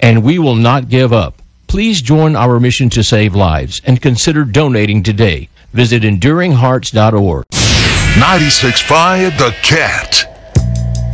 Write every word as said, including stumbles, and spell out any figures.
and we will not give up. Please join our mission to save lives and consider donating today. Visit enduring hearts dot org. ninety-six point five The Cat.